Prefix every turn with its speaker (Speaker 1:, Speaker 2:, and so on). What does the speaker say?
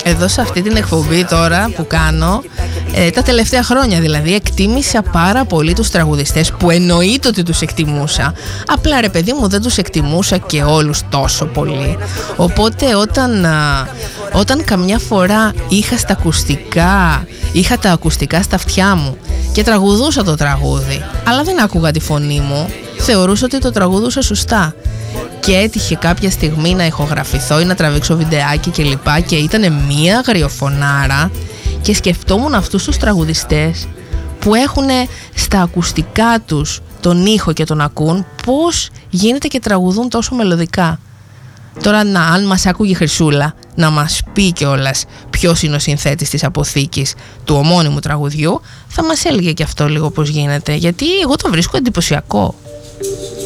Speaker 1: εδώ σε αυτή την εκπομπή τώρα που κάνω, τα τελευταία χρόνια δηλαδή, εκτίμησα πάρα πολύ τους τραγουδιστές, που εννοείται ότι τους εκτιμούσα. Απλά ρε παιδί μου, δεν τους εκτιμούσα και όλους τόσο πολύ. Οπότε όταν καμιά φορά είχα τα ακουστικά στα αυτιά μου και τραγουδούσα το τραγούδι, αλλά δεν άκουγα τη φωνή μου, θεωρούσα ότι το τραγουδούσα σωστά. Και έτυχε κάποια στιγμή να ηχογραφηθώ ή να τραβήξω βιντεάκι κλπ. Και ήταν μία αγριοφωνάρα και σκεφτόμουν αυτούς τους τραγουδιστές που έχουν στα ακουστικά τους τον ήχο και τον ακούν, πώς γίνεται και τραγουδούν τόσο μελωδικά. Τώρα αν μας άκουγε η Χρυσούλα να μας πει κιόλας ποιος είναι ο συνθέτης της αποθήκης του ομώνυμου τραγουδιού, θα μας έλεγε και αυτό λίγο πώς γίνεται, γιατί εγώ το βρίσκω εντυπωσιακό.